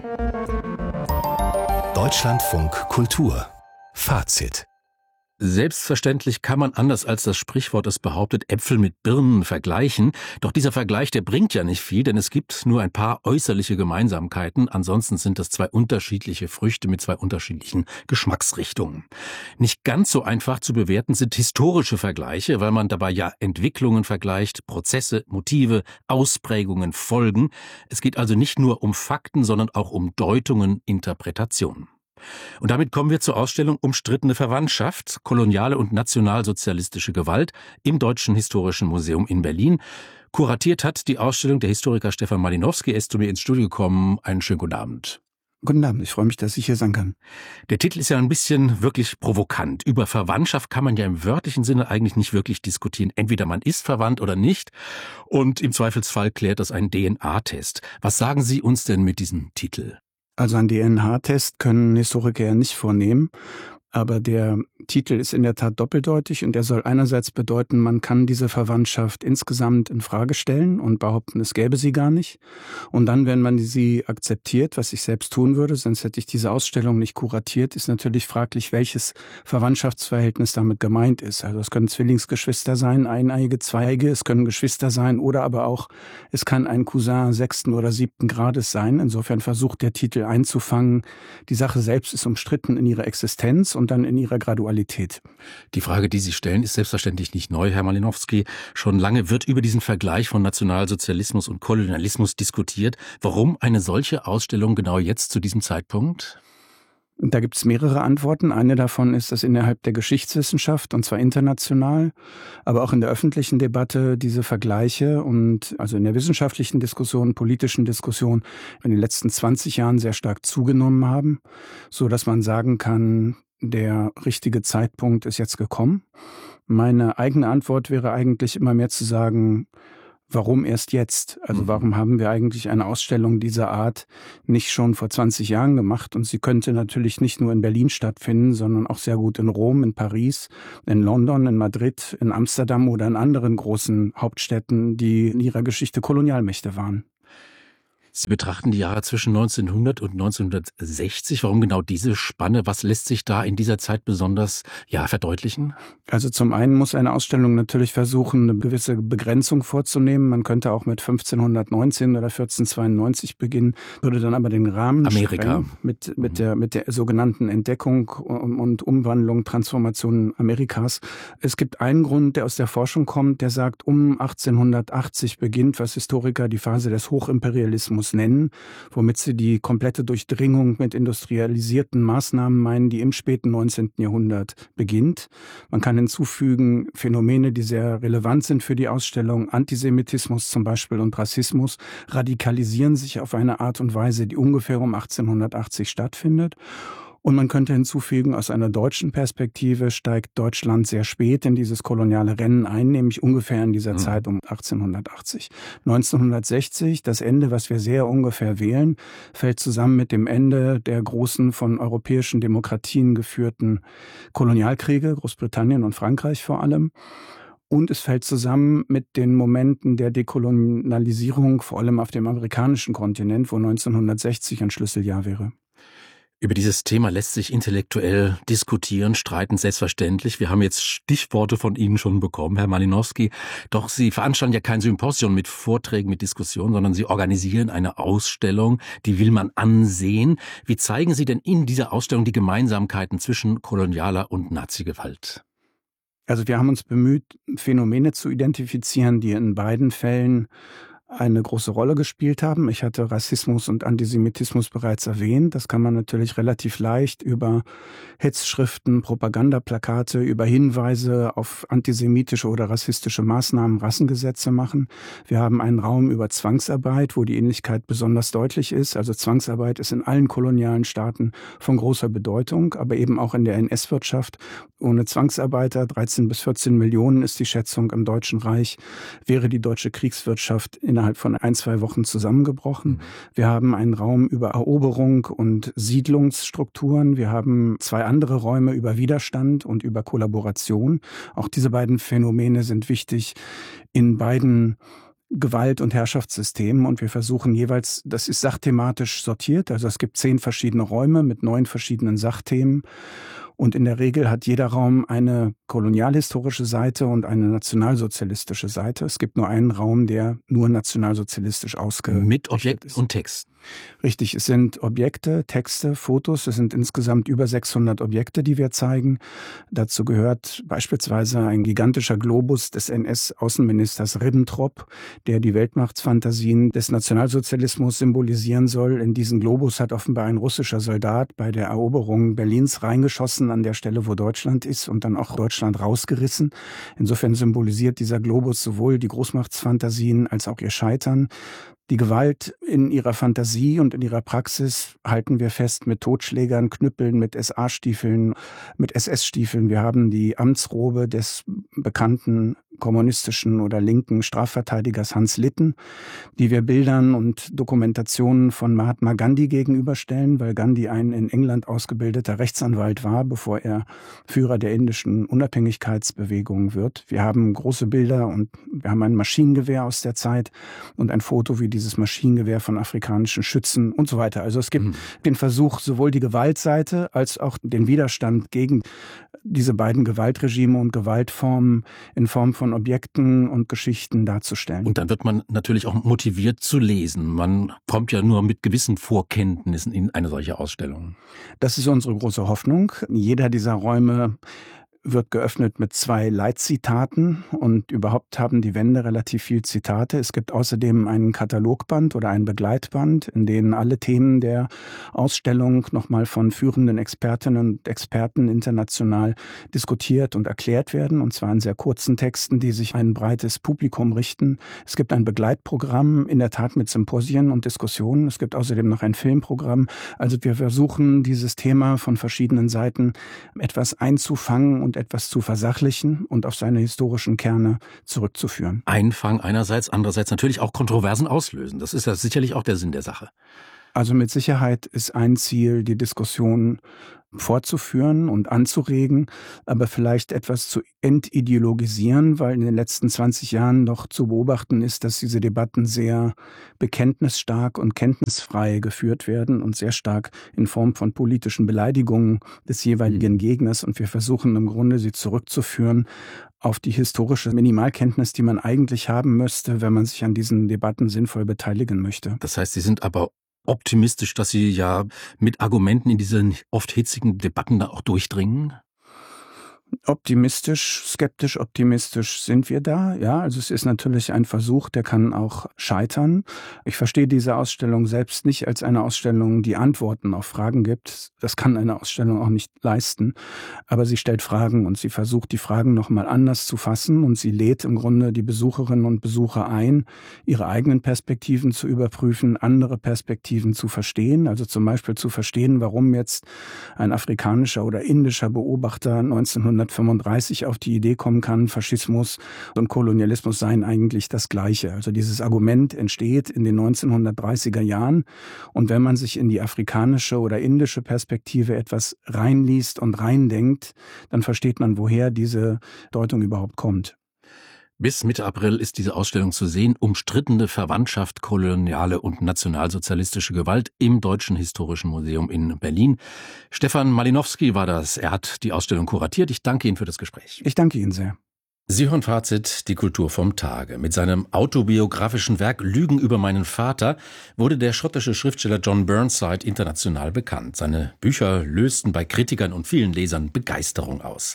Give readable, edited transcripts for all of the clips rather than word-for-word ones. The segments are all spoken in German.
Deutschlandfunk Kultur Fazit. Selbstverständlich kann man, anders als das Sprichwort es behauptet, Äpfel mit Birnen vergleichen. Doch dieser Vergleich, der bringt ja nicht viel, denn es gibt nur ein paar äußerliche Gemeinsamkeiten. Ansonsten sind das zwei unterschiedliche Früchte mit zwei unterschiedlichen Geschmacksrichtungen. Nicht ganz so einfach zu bewerten sind historische Vergleiche, weil man dabei ja Entwicklungen vergleicht, Prozesse, Motive, Ausprägungen, Folgen. Es geht also nicht nur um Fakten, sondern auch um Deutungen, Interpretationen. Und damit kommen wir zur Ausstellung Umstrittene Verwandtschaft, koloniale und nationalsozialistische Gewalt im Deutschen Historischen Museum in Berlin. Kuratiert hat die Ausstellung der Historiker Stefan Malinowski. Er ist zu mir ins Studio gekommen. Einen schönen guten Abend. Guten Abend, ich freue mich, dass ich hier sein kann. Der Titel ist ja ein bisschen wirklich provokant. Über Verwandtschaft kann man ja im wörtlichen Sinne eigentlich nicht wirklich diskutieren. Entweder man ist verwandt oder nicht. Und im Zweifelsfall klärt das ein DNA-Test. Was sagen Sie uns denn mit diesem Titel? Also einen DNA-Test können Historiker ja nicht vornehmen, aber der Titel ist in der Tat doppeldeutig und er soll einerseits bedeuten, man kann diese Verwandtschaft insgesamt in Frage stellen und behaupten, es gäbe sie gar nicht. Und dann, wenn man sie akzeptiert, was ich selbst tun würde, sonst hätte ich diese Ausstellung nicht kuratiert, ist natürlich fraglich, welches Verwandtschaftsverhältnis damit gemeint ist. Also es können Zwillingsgeschwister sein, eineiige, zweieiige, es können Geschwister sein oder aber auch, es kann ein Cousin 6. oder 7. Grades sein. Insofern versucht der Titel einzufangen, die Sache selbst ist umstritten in ihrer Existenz und dann in ihrer Gradualität. Die Frage, die Sie stellen, ist selbstverständlich nicht neu, Herr Malinowski. Schon lange wird über diesen Vergleich von Nationalsozialismus und Kolonialismus diskutiert. Warum eine solche Ausstellung genau jetzt zu diesem Zeitpunkt? Da gibt es mehrere Antworten. Eine davon ist, dass innerhalb der Geschichtswissenschaft, und zwar international, aber auch in der öffentlichen Debatte diese Vergleiche und also in der wissenschaftlichen Diskussion, politischen Diskussion in den letzten 20 Jahren sehr stark zugenommen haben, so dass man sagen kann, der richtige Zeitpunkt ist jetzt gekommen. Meine eigene Antwort wäre eigentlich immer mehr zu sagen, warum erst jetzt? Also warum haben wir eigentlich eine Ausstellung dieser Art nicht schon vor 20 Jahren gemacht? Und sie könnte natürlich nicht nur in Berlin stattfinden, sondern auch sehr gut in Rom, in Paris, in London, in Madrid, in Amsterdam oder in anderen großen Hauptstädten, die in ihrer Geschichte Kolonialmächte waren. Sie betrachten die Jahre zwischen 1900 und 1960. Warum genau diese Spanne? Was lässt sich da in dieser Zeit besonders verdeutlichen? Also zum einen muss eine Ausstellung natürlich versuchen, eine gewisse Begrenzung vorzunehmen. Man könnte auch mit 1519 oder 1492 beginnen, würde dann aber den Rahmen Amerika mit der sogenannten Entdeckung und Umwandlung, Transformation Amerikas. Es gibt einen Grund, der aus der Forschung kommt, der sagt, um 1880 beginnt, was Historiker die Phase des Hochimperialismus nennen, womit sie die komplette Durchdringung mit industrialisierten Maßnahmen meinen, die im späten 19. Jahrhundert beginnt. Man kann hinzufügen Phänomene, die sehr relevant sind für die Ausstellung. Antisemitismus zum Beispiel und Rassismus radikalisieren sich auf eine Art und Weise, die ungefähr um 1880 stattfindet. Und man könnte hinzufügen, aus einer deutschen Perspektive steigt Deutschland sehr spät in dieses koloniale Rennen ein, nämlich ungefähr in dieser Zeit um 1880. 1960, das Ende, was wir sehr ungefähr wählen, fällt zusammen mit dem Ende der großen von europäischen Demokratien geführten Kolonialkriege, Großbritannien und Frankreich vor allem. Und es fällt zusammen mit den Momenten der Dekolonialisierung, vor allem auf dem amerikanischen Kontinent, wo 1960 ein Schlüsseljahr wäre. Über dieses Thema lässt sich intellektuell diskutieren, streiten, selbstverständlich. Wir haben jetzt Stichworte von Ihnen schon bekommen, Herr Malinowski. Doch Sie veranstalten ja kein Symposium mit Vorträgen, mit Diskussionen, sondern Sie organisieren eine Ausstellung, die will man ansehen. Wie zeigen Sie denn in dieser Ausstellung die Gemeinsamkeiten zwischen kolonialer und Nazigewalt? Also wir haben uns bemüht, Phänomene zu identifizieren, die in beiden Fällen eine große Rolle gespielt haben. Ich hatte Rassismus und Antisemitismus bereits erwähnt. Das kann man natürlich relativ leicht über Hetzschriften, Propagandaplakate, über Hinweise auf antisemitische oder rassistische Maßnahmen, Rassengesetze machen. Wir haben einen Raum über Zwangsarbeit, wo die Ähnlichkeit besonders deutlich ist. Also Zwangsarbeit ist in allen kolonialen Staaten von großer Bedeutung, aber eben auch in der NS-Wirtschaft. Ohne Zwangsarbeiter, 13 bis 14 Millionen ist die Schätzung im Deutschen Reich, wäre die deutsche Kriegswirtschaft innerhalb von 1-2 Wochen zusammengebrochen. Wir haben einen Raum über Eroberung und Siedlungsstrukturen. Wir haben 2 andere Räume über Widerstand und über Kollaboration. Auch diese beiden Phänomene sind wichtig in beiden Gewalt- und Herrschaftssystemen und wir versuchen jeweils, das ist sachthematisch sortiert, also es gibt 10 verschiedene Räume mit 9 verschiedenen Sachthemen. Und in der Regel hat jeder Raum eine kolonialhistorische Seite und eine nationalsozialistische Seite. Es gibt nur einen Raum, der nur nationalsozialistisch mit Objekt ist. und Text. Richtig, es sind Objekte, Texte, Fotos. Es sind insgesamt über 600 Objekte, die wir zeigen. Dazu gehört beispielsweise ein gigantischer Globus des NS-Außenministers Ribbentrop, der die Weltmachtsfantasien des Nationalsozialismus symbolisieren soll. In diesen Globus hat offenbar ein russischer Soldat bei der Eroberung Berlins reingeschossen an der Stelle, wo Deutschland ist, und dann auch Deutschland rausgerissen. Insofern symbolisiert dieser Globus sowohl die Großmachtsfantasien als auch ihr Scheitern. Die Gewalt in ihrer Fantasie und in ihrer Praxis halten wir fest mit Totschlägern, Knüppeln, mit SA-Stiefeln, mit SS-Stiefeln. Wir haben die Amtsrobe des bekannten kommunistischen oder linken Strafverteidigers Hans Litten, die wir Bildern und Dokumentationen von Mahatma Gandhi gegenüberstellen, weil Gandhi ein in England ausgebildeter Rechtsanwalt war, bevor er Führer der indischen Unabhängigkeitsbewegung wird. Wir haben große Bilder und wir haben ein Maschinengewehr aus der Zeit und ein Foto, wie dieses Maschinengewehr von afrikanischen Schützen und so weiter. Also es gibt den Versuch, sowohl die Gewaltseite als auch den Widerstand gegen diese beiden Gewaltregime und Gewaltformen in Form von Objekten und Geschichten darzustellen. Und dann wird man natürlich auch motiviert zu lesen. Man kommt ja nur mit gewissen Vorkenntnissen in eine solche Ausstellung. Das ist unsere große Hoffnung. Jeder dieser Räume wird geöffnet mit 2 Leitzitaten und überhaupt haben die Wände relativ viel Zitate. Es gibt außerdem einen Katalogband oder ein Begleitband, in denen alle Themen der Ausstellung nochmal von führenden Expertinnen und Experten international diskutiert und erklärt werden, und zwar in sehr kurzen Texten, die sich an ein breites Publikum richten. Es gibt ein Begleitprogramm, in der Tat mit Symposien und Diskussionen. Es gibt außerdem noch ein Filmprogramm. Also wir versuchen, dieses Thema von verschiedenen Seiten etwas einzufangen und etwas zu versachlichen und auf seine historischen Kerne zurückzuführen. Einfangen einerseits, andererseits natürlich auch Kontroversen auslösen. Das ist ja sicherlich auch der Sinn der Sache. Also mit Sicherheit ist ein Ziel, die Diskussion fortzuführen und anzuregen, aber vielleicht etwas zu entideologisieren, weil in den letzten 20 Jahren noch zu beobachten ist, dass diese Debatten sehr bekenntnisstark und kenntnisfrei geführt werden und sehr stark in Form von politischen Beleidigungen des jeweiligen Gegners. Und wir versuchen im Grunde, sie zurückzuführen auf die historische Minimalkenntnis, die man eigentlich haben müsste, wenn man sich an diesen Debatten sinnvoll beteiligen möchte. Das heißt, Sie sind aber optimistisch, dass Sie ja mit Argumenten in diesen oft hitzigen Debatten da auch durchdringen? Optimistisch, skeptisch, optimistisch sind wir da. Ja, also es ist natürlich ein Versuch, der kann auch scheitern. Ich verstehe diese Ausstellung selbst nicht als eine Ausstellung, die Antworten auf Fragen gibt. Das kann eine Ausstellung auch nicht leisten. Aber sie stellt Fragen und sie versucht, die Fragen nochmal anders zu fassen und sie lädt im Grunde die Besucherinnen und Besucher ein, ihre eigenen Perspektiven zu überprüfen, andere Perspektiven zu verstehen. Also zum Beispiel zu verstehen, warum jetzt ein afrikanischer oder indischer Beobachter 1935 auf die Idee kommen kann, Faschismus und Kolonialismus seien eigentlich das Gleiche. Also dieses Argument entsteht in den 1930er Jahren. Und wenn man sich in die afrikanische oder indische Perspektive etwas reinliest und reindenkt, dann versteht man, woher diese Deutung überhaupt kommt. Bis Mitte April ist diese Ausstellung zu sehen. Umstrittene Verwandtschaft, koloniale und nationalsozialistische Gewalt im Deutschen Historischen Museum in Berlin. Stefan Malinowski war das. Er hat die Ausstellung kuratiert. Ich danke Ihnen für das Gespräch. Ich danke Ihnen sehr. Sie hören Fazit, die Kultur vom Tage. Mit seinem autobiografischen Werk Lügen über meinen Vater wurde der schottische Schriftsteller John Burnside international bekannt. Seine Bücher lösten bei Kritikern und vielen Lesern Begeisterung aus.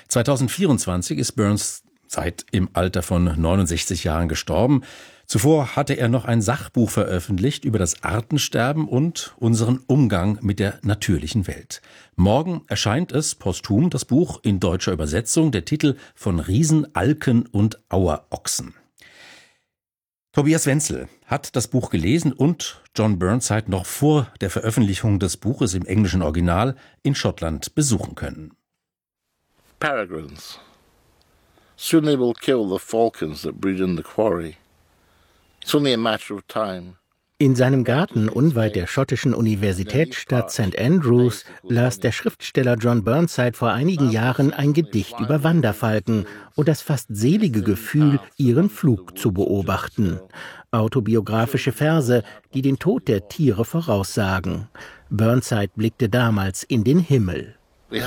2024 ist Burnside im Alter von 69 Jahren gestorben. Zuvor hatte er noch ein Sachbuch veröffentlicht über das Artensterben und unseren Umgang mit der natürlichen Welt. Morgen erscheint es posthum, das Buch in deutscher Übersetzung, der Titel von Riesen, Alken und Auerochsen. Tobias Wenzel hat das Buch gelesen und John Burnside noch vor der Veröffentlichung des Buches im englischen Original in Schottland besuchen können. Peregrines. Soon they will kill the falcons that breed in the quarry. It's only a matter of time. In seinem Garten unweit der schottischen Universitätsstadt St. Andrews las der Schriftsteller John Burnside vor einigen Jahren ein Gedicht über Wanderfalken und das fast selige Gefühl, ihren Flug zu beobachten. Autobiografische Verse, die den Tod der Tiere voraussagen. Burnside blickte damals in den Himmel. Wir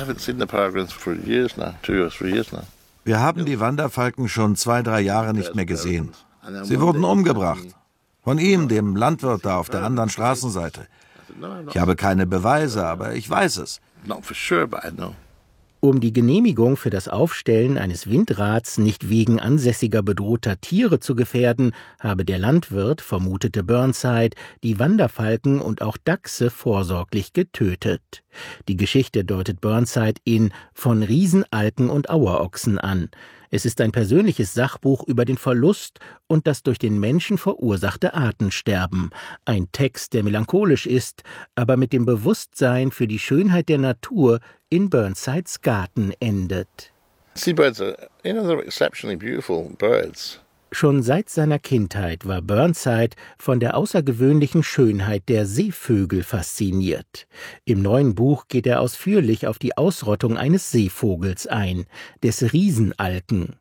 haben die Wanderfalken schon 2-3 Jahre nicht mehr gesehen. Sie wurden umgebracht. Von ihm, dem Landwirt da auf der anderen Straßenseite. Ich habe keine Beweise, aber ich weiß es. Um die Genehmigung für das Aufstellen eines Windrads nicht wegen ansässiger bedrohter Tiere zu gefährden, habe der Landwirt, vermutete Burnside, die Wanderfalken und auch Dachse vorsorglich getötet. Die Geschichte deutet Burnside in »Von Riesen, Alken und Auerochsen« an. Es ist ein persönliches Sachbuch über den Verlust und das durch den Menschen verursachte Artensterben. Ein Text, der melancholisch ist, aber mit dem Bewusstsein für die Schönheit der Natur in Burnsides Garten endet. Sea birds are, they're exceptionally beautiful birds. Schon seit seiner Kindheit war Burnside von der außergewöhnlichen Schönheit der Seevögel fasziniert. Im neuen Buch geht er ausführlich auf die Ausrottung eines Seevogels ein, des Riesenalken.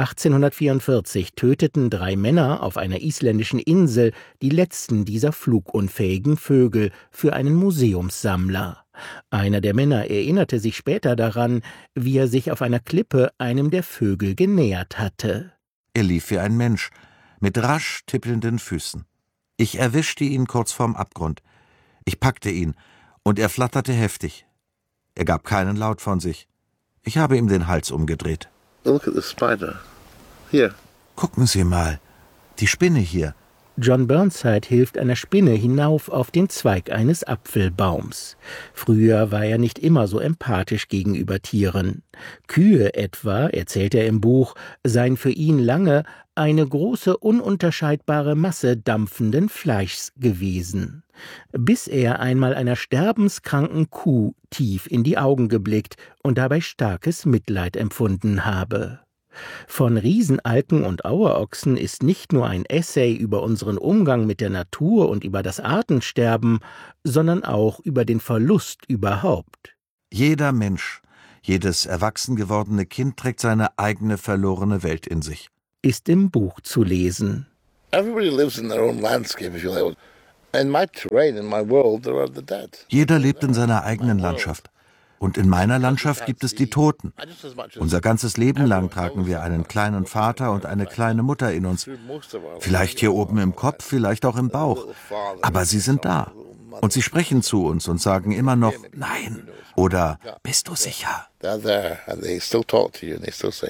1844 töteten 3 Männer auf einer isländischen Insel die letzten dieser flugunfähigen Vögel für einen Museumssammler. Einer der Männer erinnerte sich später daran, wie er sich auf einer Klippe einem der Vögel genähert hatte. Er lief wie ein Mensch, mit rasch tippelnden Füßen. Ich erwischte ihn kurz vorm Abgrund. Ich packte ihn, und er flatterte heftig. Er gab keinen Laut von sich. Ich habe ihm den Hals umgedreht. Look at the spider. Here. Gucken Sie mal, die Spinne hier. John Burnside hilft einer Spinne hinauf auf den Zweig eines Apfelbaums. Früher war er nicht immer so empathisch gegenüber Tieren. Kühe etwa, erzählt er im Buch, seien für ihn lange eine große, ununterscheidbare Masse dampfenden Fleischs gewesen. Bis er einmal einer sterbenskranken Kuh tief in die Augen geblickt und dabei starkes Mitleid empfunden habe. Von Riesenalken und Auerochsen ist nicht nur ein Essay über unseren Umgang mit der Natur und über das Artensterben, sondern auch über den Verlust überhaupt. Jeder Mensch, jedes erwachsen gewordene Kind trägt seine eigene verlorene Welt in sich. Ist im Buch zu lesen. Everybody lives in their own landscape, if you like. In my terrain, in my world, there are the dead. Jeder lebt in seiner eigenen Landschaft. Und in meiner Landschaft gibt es die Toten. Unser ganzes Leben lang tragen wir einen kleinen Vater und eine kleine Mutter in uns. Vielleicht hier oben im Kopf, vielleicht auch im Bauch. Aber sie sind da. Und sie sprechen zu uns und sagen immer noch Nein oder Bist du sicher? They're there and they still talk to you and they still say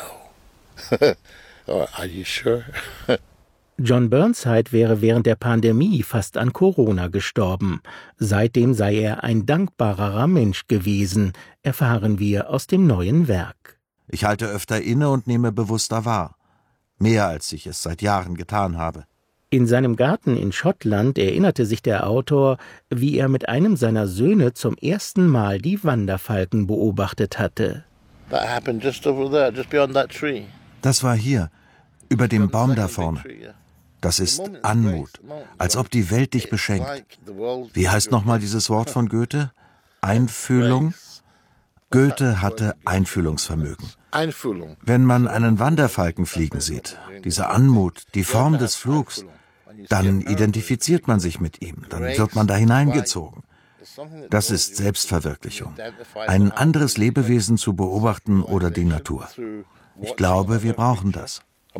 no. Or, are you sure? John Burnside wäre während der Pandemie fast an Corona gestorben. Seitdem sei er ein dankbarerer Mensch gewesen, erfahren wir aus dem neuen Werk. Ich halte öfter inne und nehme bewusster wahr. Mehr als ich es seit Jahren getan habe. In seinem Garten in Schottland erinnerte sich der Autor, wie er mit einem seiner Söhne zum ersten Mal die Wanderfalken beobachtet hatte. That happened just over there, just beyond that tree. Das war hier, über dem Baum da vorne. Das ist Anmut, als ob die Welt dich beschenkt. Wie heißt nochmal dieses Wort von Goethe? Einfühlung? Goethe hatte Einfühlungsvermögen. Wenn man einen Wanderfalken fliegen sieht, diese Anmut, die Form des Flugs, dann identifiziert man sich mit ihm, dann wird man da hineingezogen. Das ist Selbstverwirklichung. Ein anderes Lebewesen zu beobachten oder die Natur. Ich glaube, wir brauchen das.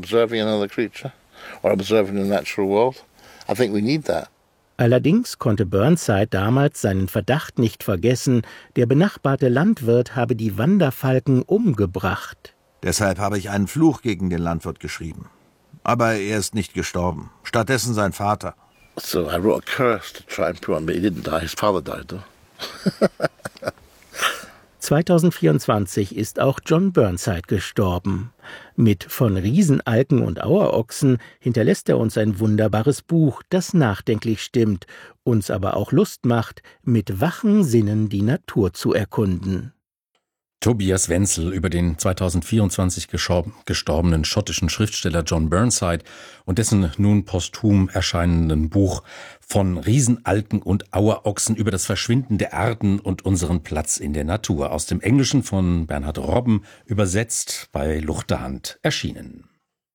Allerdings konnte Burnside damals seinen Verdacht nicht vergessen, der benachbarte Landwirt habe die Wanderfalken umgebracht. Deshalb habe ich einen Fluch gegen den Landwirt geschrieben. Aber er ist nicht gestorben. Stattdessen sein Vater. So I wrote a curse to try and prove him, but he didn't die. His father died, though. 2024 ist auch John Burnside gestorben. Mit Von Riesenalken und Auerochsen hinterlässt er uns ein wunderbares Buch, das nachdenklich stimmt, uns aber auch Lust macht, mit wachen Sinnen die Natur zu erkunden. Tobias Wenzel über den 2024 gestorbenen schottischen Schriftsteller John Burnside und dessen nun posthum erscheinenden Buch Von Riesenalken und Auerochsen über das Verschwinden der Arten und unseren Platz in der Natur. Aus dem Englischen von Bernhard Robben, übersetzt bei Luchterhand erschienen.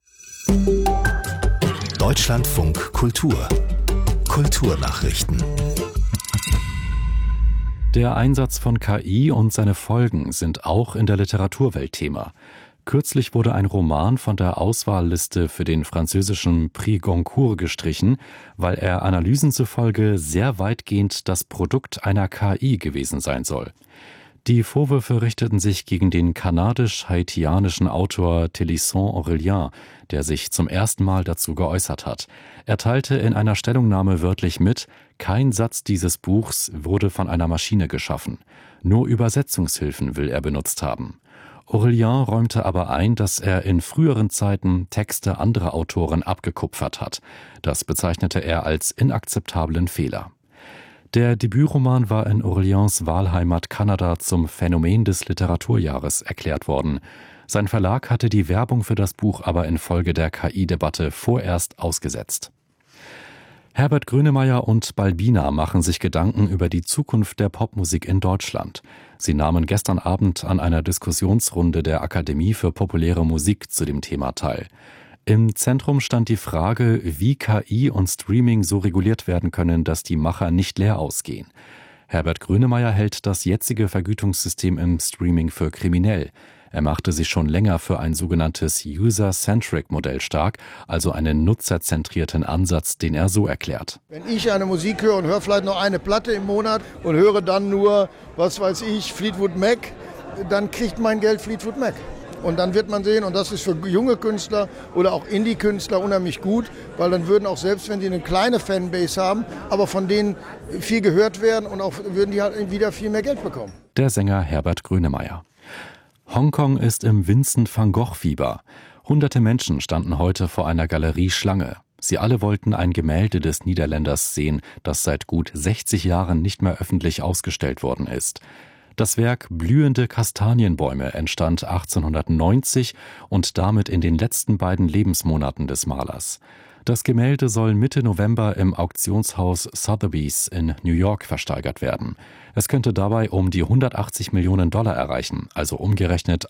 Deutschlandfunk Kultur. Kulturnachrichten. Der Einsatz von KI und seine Folgen sind auch in der Literaturwelt Thema. Kürzlich wurde ein Roman von der Auswahlliste für den französischen Prix Goncourt gestrichen, weil er Analysen zufolge sehr weitgehend das Produkt einer KI gewesen sein soll. Die Vorwürfe richteten sich gegen den kanadisch-haitianischen Autor Télisson Aurélien, der sich zum ersten Mal dazu geäußert hat. Er teilte in einer Stellungnahme wörtlich mit: Kein Satz dieses Buchs wurde von einer Maschine geschaffen. Nur Übersetzungshilfen will er benutzt haben. Aurélien räumte aber ein, dass er in früheren Zeiten Texte anderer Autoren abgekupfert hat. Das bezeichnete er als inakzeptablen Fehler. Der Debütroman war in Aureliens Wahlheimat Kanada zum Phänomen des Literaturjahres erklärt worden. Sein Verlag hatte die Werbung für das Buch aber infolge der KI-Debatte vorerst ausgesetzt. Herbert Grönemeyer und Balbina machen sich Gedanken über die Zukunft der Popmusik in Deutschland. Sie nahmen gestern Abend an einer Diskussionsrunde der Akademie für populäre Musik zu dem Thema teil. Im Zentrum stand die Frage, wie KI und Streaming so reguliert werden können, dass die Macher nicht leer ausgehen. Herbert Grönemeyer hält das jetzige Vergütungssystem im Streaming für kriminell. Er machte sich schon länger für ein sogenanntes User-Centric-Modell stark, also einen nutzerzentrierten Ansatz, den er so erklärt. Wenn ich eine Musik höre und höre vielleicht noch eine Platte im Monat und höre dann nur, was weiß ich, Fleetwood Mac, dann kriegt mein Geld Fleetwood Mac. Und dann wird man sehen, und das ist für junge Künstler oder auch Indie-Künstler unheimlich gut, weil dann würden auch, selbst wenn sie eine kleine Fanbase haben, aber von denen viel gehört werden und auch würden die halt wieder viel mehr Geld bekommen. Der Sänger Herbert Grönemeyer. Hongkong ist im Vincent van Gogh-Fieber. Hunderte Menschen standen heute vor einer Galerie Schlange. Sie alle wollten ein Gemälde des Niederländers sehen, das seit gut 60 Jahren nicht mehr öffentlich ausgestellt worden ist. Das Werk Blühende Kastanienbäume entstand 1890 und damit in den letzten beiden Lebensmonaten des Malers. Das Gemälde soll Mitte November im Auktionshaus Sotheby's in New York versteigert werden. Es könnte dabei um die 180 Millionen Dollar erreichen, also umgerechnet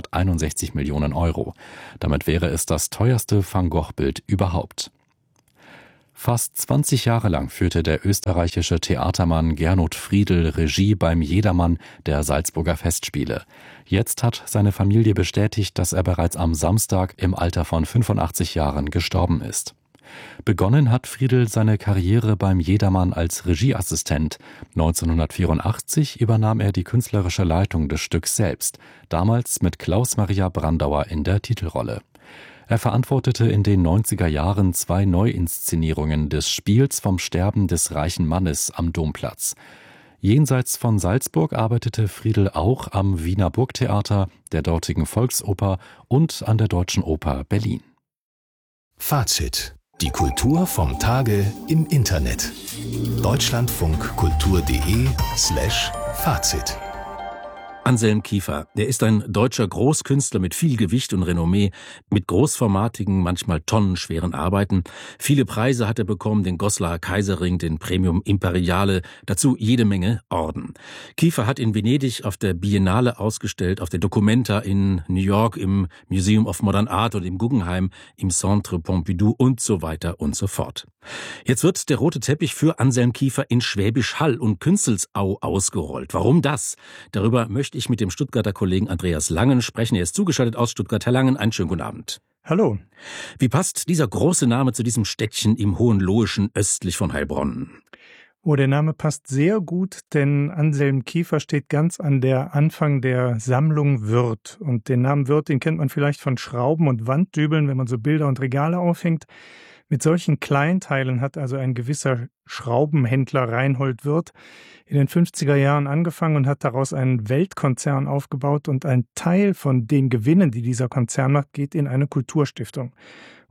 161 Millionen Euro. Damit wäre es das teuerste Van Gogh-Bild überhaupt. Fast 20 Jahre lang führte der österreichische Theatermann Gernot Friedl Regie beim Jedermann der Salzburger Festspiele. Jetzt hat seine Familie bestätigt, dass er bereits am Samstag im Alter von 85 Jahren gestorben ist. Begonnen hat Friedl seine Karriere beim Jedermann als Regieassistent. 1984 übernahm er die künstlerische Leitung des Stücks selbst, damals mit Klaus-Maria Brandauer in der Titelrolle. Er verantwortete in den 90er Jahren 2 Neuinszenierungen des Spiels vom Sterben des reichen Mannes am Domplatz. Jenseits von Salzburg arbeitete Friedl auch am Wiener Burgtheater, der dortigen Volksoper und an der Deutschen Oper Berlin. Fazit. Die Kultur vom Tage im Internet. deutschlandfunkkultur.de/Fazit. Anselm Kiefer, der ist ein deutscher Großkünstler mit viel Gewicht und Renommee, mit großformatigen, manchmal tonnenschweren Arbeiten. Viele Preise hat er bekommen, den Goslar Kaiserring, den Premium Imperiale, dazu jede Menge Orden. Kiefer hat in Venedig auf der Biennale ausgestellt, auf der Documenta in New York, im Museum of Modern Art und im Guggenheim, im Centre Pompidou und so weiter und so fort. Jetzt wird der rote Teppich für Anselm Kiefer in Schwäbisch Hall und Künzelsau ausgerollt. Warum das? Darüber möchte ich mit dem Stuttgarter Kollegen Andreas Langen sprechen. Er ist zugeschaltet aus Stuttgart. Herr Langen, einen schönen guten Abend. Hallo. Wie passt dieser große Name zu diesem Städtchen im Hohenlohischen östlich von Heilbronn? Oh, der Name passt sehr gut, denn Anselm Kiefer steht ganz an der Anfang der Sammlung Wirth. Und den Namen Wirth, den kennt man vielleicht von Schrauben und Wanddübeln, wenn man so Bilder und Regale aufhängt. Mit solchen Kleinteilen hat also ein gewisser Schraubenhändler Reinhold Wirth in den 50er Jahren angefangen und hat daraus einen Weltkonzern aufgebaut. Und ein Teil von den Gewinnen, die dieser Konzern macht, geht in eine Kulturstiftung.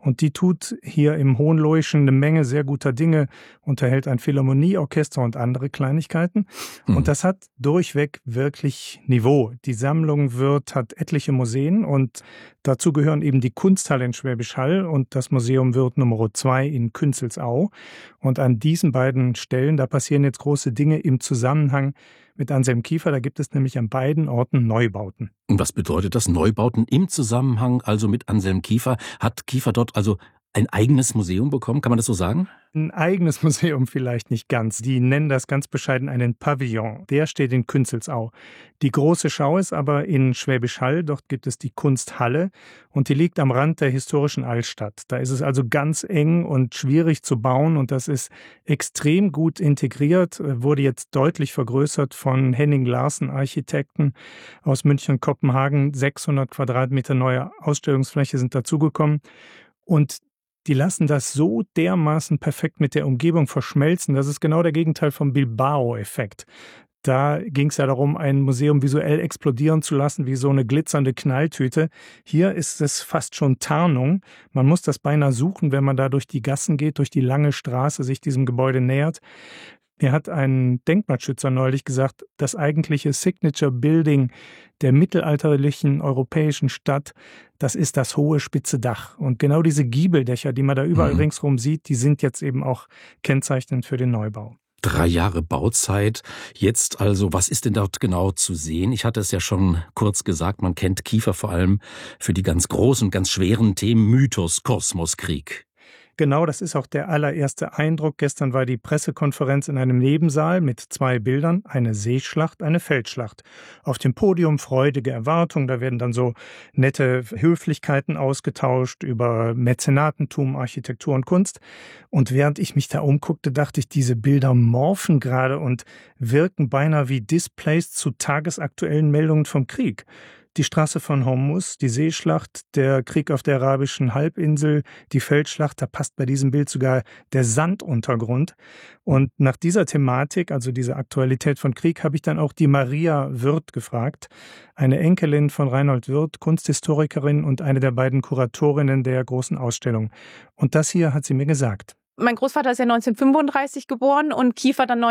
Und die tut hier im Hohenloheschen eine Menge sehr guter Dinge, unterhält ein Philharmonieorchester und andere Kleinigkeiten. Und das hat durchweg wirklich Niveau. Die Sammlung hat etliche Museen und dazu gehören eben die Kunsthalle in Schwäbisch Hall und das Museum Wirth Nr. 2 in Künzelsau. Und an diesen beiden Stellen, da passieren jetzt große Dinge im Zusammenhang mit Anselm Kiefer. Da gibt es nämlich an beiden Orten Neubauten. Und was bedeutet das? Neubauten im Zusammenhang also mit Anselm Kiefer? Hat Kiefer dort also ein eigenes Museum bekommen? Kann man das so sagen? Ein eigenes Museum vielleicht nicht ganz. Die nennen das ganz bescheiden einen Pavillon. Der steht in Künzelsau. Die große Schau ist aber in Schwäbisch Hall. Dort gibt es die Kunsthalle und die liegt am Rand der historischen Altstadt. Da ist es also ganz eng und schwierig zu bauen und das ist extrem gut integriert, wurde jetzt deutlich vergrößert von Henning Larsen, Architekten aus München und Kopenhagen. 600 Quadratmeter neue Ausstellungsfläche sind dazugekommen und die lassen das so dermaßen perfekt mit der Umgebung verschmelzen. Das ist genau der Gegenteil vom Bilbao-Effekt. Da ging es ja darum, ein Museum visuell explodieren zu lassen, wie so eine glitzernde Knalltüte. Hier ist es fast schon Tarnung. Man muss das beinahe suchen, wenn man da durch die Gassen geht, durch die lange Straße sich diesem Gebäude nähert. Mir hat ein Denkmalschützer neulich gesagt, das eigentliche Signature Building der mittelalterlichen europäischen Stadt, das ist das hohe spitze Dach. Und genau diese Giebeldächer, die man da überall ringsherum sieht, die sind jetzt eben auch kennzeichnend für den Neubau. 3 Jahre Bauzeit. Jetzt also, was ist denn dort genau zu sehen? Ich hatte es ja schon kurz gesagt, man kennt Kiefer vor allem für die ganz großen, ganz schweren Themen Mythos, Kosmos, Krieg. Genau, das ist auch der allererste Eindruck. Gestern war die Pressekonferenz in einem Nebensaal mit 2 Bildern, eine Seeschlacht, eine Feldschlacht. Auf dem Podium freudige Erwartung, da werden dann so nette Höflichkeiten ausgetauscht über Mäzenatentum, Architektur und Kunst. Und während ich mich da umguckte, dachte ich, diese Bilder morphen gerade und wirken beinahe wie Displays zu tagesaktuellen Meldungen vom Krieg. Die Straße von Hormuz, die Seeschlacht, der Krieg auf der arabischen Halbinsel, die Feldschlacht, da passt bei diesem Bild sogar der Sanduntergrund. Und nach dieser Thematik, also dieser Aktualität von Krieg, habe ich dann auch die Maria Wirth gefragt, eine Enkelin von Reinhold Wirth, Kunsthistorikerin und eine der beiden Kuratorinnen der großen Ausstellung. Und das hier hat sie mir gesagt. Mein Großvater ist ja 1935 geboren und Kiefer dann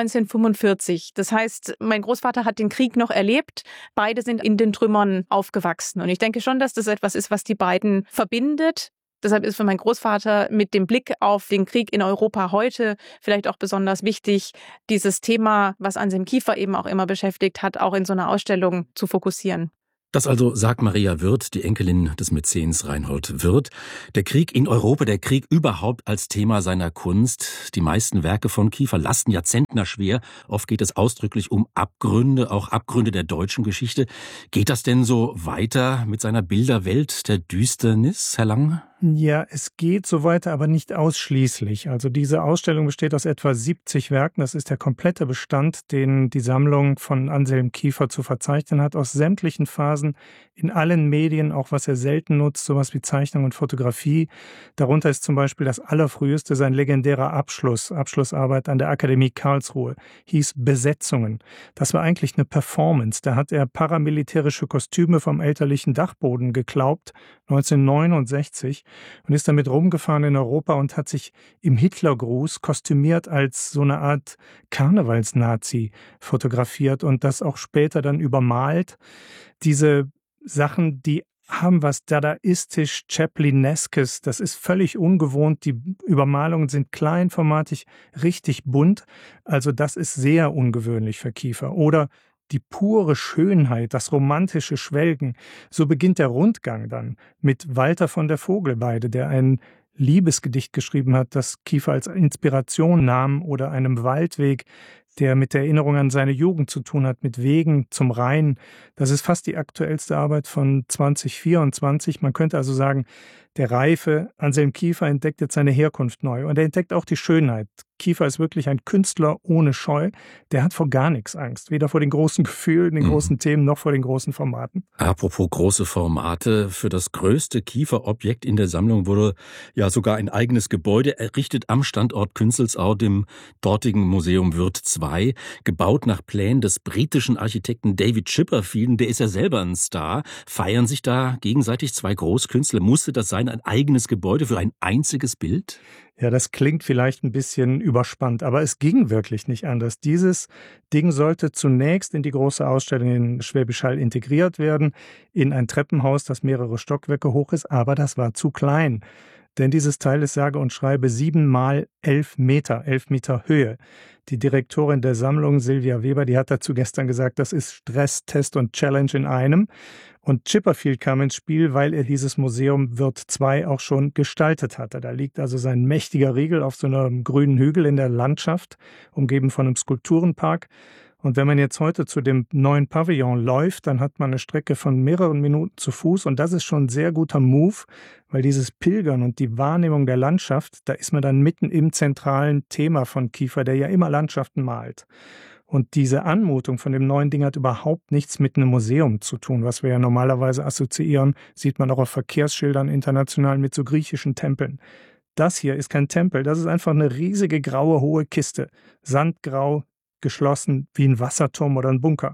1945. Das heißt, mein Großvater hat den Krieg noch erlebt. Beide sind in den Trümmern aufgewachsen. Und ich denke schon, dass das etwas ist, was die beiden verbindet. Deshalb ist für meinen Großvater mit dem Blick auf den Krieg in Europa heute vielleicht auch besonders wichtig, dieses Thema, was Anselm Kiefer eben auch immer beschäftigt hat, auch in so einer Ausstellung zu fokussieren. Das also sagt Maria Wirth, die Enkelin des Mäzens Reinhold Wirth. Der Krieg in Europa, der Krieg überhaupt als Thema seiner Kunst. Die meisten Werke von Kiefer lasten ja zentnerschwer. Oft geht es ausdrücklich um Abgründe, auch Abgründe der deutschen Geschichte. Geht das denn so weiter mit seiner Bilderwelt der Düsternis, Herr Lang? Ja, es geht so weiter, aber nicht ausschließlich. Also diese Ausstellung besteht aus etwa 70 Werken. Das ist der komplette Bestand, den die Sammlung von Anselm Kiefer zu verzeichnen hat, aus sämtlichen Phasen, in allen Medien, auch was er selten nutzt, sowas wie Zeichnung und Fotografie. Darunter ist zum Beispiel das allerfrüheste sein legendärer Abschlussarbeit an der Akademie Karlsruhe, hieß Besetzungen. Das war eigentlich eine Performance. Da hat er paramilitärische Kostüme vom elterlichen Dachboden geklaubt, 1969. Und ist damit rumgefahren in Europa und hat sich im Hitlergruß kostümiert als so eine Art Karnevalsnazi fotografiert und das auch später dann übermalt. Diese Sachen, die haben was dadaistisch Chaplineskes. Das ist völlig ungewohnt. Die Übermalungen sind kleinformatig, richtig bunt. Also das ist sehr ungewöhnlich für Kiefer. Oder die pure Schönheit, das romantische Schwelgen. So beginnt der Rundgang dann mit Walter von der Vogelweide, der ein Liebesgedicht geschrieben hat, das Kiefer als Inspiration nahm, oder einem Waldweg, der mit der Erinnerung an seine Jugend zu tun hat, mit Wegen zum Rhein. Das ist fast die aktuellste Arbeit von 2024. Man könnte also sagen, der reife Anselm Kiefer entdeckt jetzt seine Herkunft neu und er entdeckt auch die Schönheit. Kiefer ist wirklich ein Künstler ohne Scheu. Der hat vor gar nichts Angst. Weder vor den großen Gefühlen, den großen Themen, noch vor den großen Formaten. Apropos große Formate, für das größte Kieferobjekt in der Sammlung wurde ja sogar ein eigenes Gebäude errichtet am Standort Künzelsau, dem dortigen Museum Würth II, gebaut nach Plänen des britischen Architekten David Chipperfield. Der ist ja selber ein Star. Feiern sich da gegenseitig zwei Großkünstler? Musste das sein, ein eigenes Gebäude für ein einziges Bild? Ja, das klingt vielleicht ein bisschen überspannt, aber es ging wirklich nicht anders. Dieses Ding sollte zunächst in die große Ausstellung in Schwäbisch Hall integriert werden, in ein Treppenhaus, das mehrere Stockwerke hoch ist, aber das war zu klein. Denn dieses Teil ist sage und schreibe 7 mal 11 Meter, 11 Meter Höhe. Die Direktorin der Sammlung, Silvia Weber, die hat dazu gestern gesagt, das ist Stress, Test und Challenge in einem. Und Chipperfield kam ins Spiel, weil er dieses Museum Würth II auch schon gestaltet hatte. Da liegt also sein mächtiger Riegel auf so einem grünen Hügel in der Landschaft, umgeben von einem Skulpturenpark. Und wenn man jetzt heute zu dem neuen Pavillon läuft, dann hat man eine Strecke von mehreren Minuten zu Fuß. Und das ist schon ein sehr guter Move, weil dieses Pilgern und die Wahrnehmung der Landschaft, da ist man dann mitten im zentralen Thema von Kiefer, der ja immer Landschaften malt. Und diese Anmutung von dem neuen Ding hat überhaupt nichts mit einem Museum zu tun, was wir ja normalerweise assoziieren, sieht man auch auf Verkehrsschildern international mit so griechischen Tempeln. Das hier ist kein Tempel, das ist einfach eine riesige graue, hohe Kiste, sandgrau, geschlossen wie ein Wasserturm oder ein Bunker.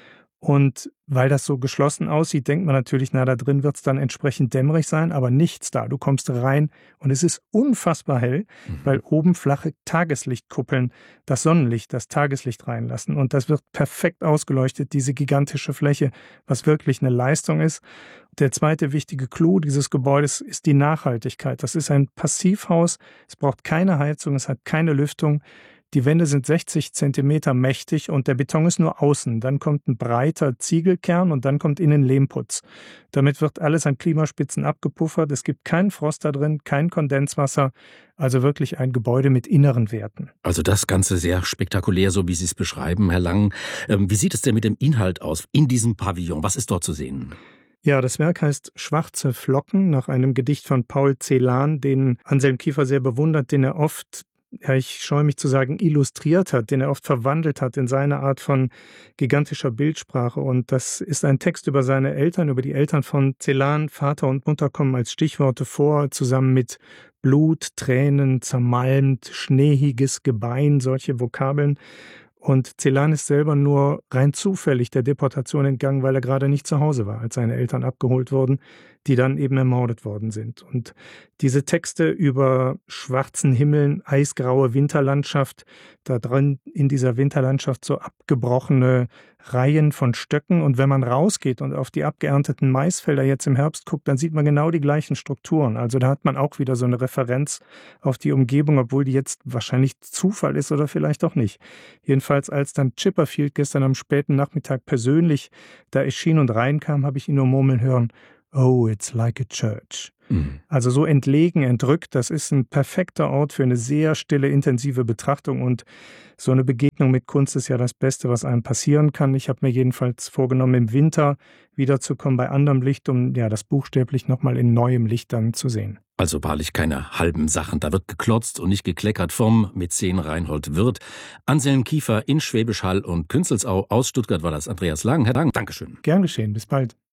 Und weil das so geschlossen aussieht, denkt man natürlich, na, da drin wird es dann entsprechend dämmerig sein, aber nichts da. Du kommst rein und es ist unfassbar hell, weil oben flache Tageslichtkuppeln das Sonnenlicht, das Tageslicht reinlassen. Und das wird perfekt ausgeleuchtet, diese gigantische Fläche, was wirklich eine Leistung ist. Der zweite wichtige Clou dieses Gebäudes ist die Nachhaltigkeit. Das ist ein Passivhaus, es braucht keine Heizung, es hat keine Lüftung. Die Wände sind 60 Zentimeter mächtig und der Beton ist nur außen. Dann kommt ein breiter Ziegelkern und dann kommt innen Lehmputz. Damit wird alles an Klimaspitzen abgepuffert. Es gibt keinen Frost da drin, kein Kondenswasser. Also wirklich ein Gebäude mit inneren Werten. Also das Ganze sehr spektakulär, so wie Sie es beschreiben, Herr Lang. Wie sieht es denn mit dem Inhalt aus in diesem Pavillon? Was ist dort zu sehen? Ja, das Werk heißt Schwarze Flocken, nach einem Gedicht von Paul Celan, den Anselm Kiefer sehr bewundert, den er oft, ja, ich scheue mich zu sagen, illustriert hat, den er oft verwandelt hat in seine Art von gigantischer Bildsprache. Und das ist ein Text über seine Eltern, über die Eltern von Celan. Vater und Mutter kommen als Stichworte vor, zusammen mit Blut, Tränen, zermalmt, schneehiges Gebein, solche Vokabeln. Und Celan ist selber nur rein zufällig der Deportation entgangen, weil er gerade nicht zu Hause war, als seine Eltern abgeholt wurden, die dann eben ermordet worden sind. Und diese Texte über schwarzen Himmeln, eisgraue Winterlandschaft, da drin in dieser Winterlandschaft so abgebrochene Reihen von Stöcken. Und wenn man rausgeht und auf die abgeernteten Maisfelder jetzt im Herbst guckt, dann sieht man genau die gleichen Strukturen. Also da hat man auch wieder so eine Referenz auf die Umgebung, obwohl die jetzt wahrscheinlich Zufall ist oder vielleicht auch nicht. Jedenfalls, als dann Chipperfield gestern am späten Nachmittag persönlich da erschien und reinkam, habe ich ihn nur murmeln hören: "Oh, it's like a church." Also so entlegen, entrückt, das ist ein perfekter Ort für eine sehr stille, intensive Betrachtung und so eine Begegnung mit Kunst ist ja das Beste, was einem passieren kann. Ich habe mir jedenfalls vorgenommen, im Winter wiederzukommen bei anderem Licht, um ja das buchstäblich nochmal in neuem Licht dann zu sehen. Also wahrlich keine halben Sachen. Da wird geklotzt und nicht gekleckert vom Mäzen Reinhold Wirth. Anselm Kiefer in Schwäbisch Hall und Künzelsau. Aus Stuttgart war das Andreas Lang. Herr Lang, Dankeschön. Gern geschehen, bis bald.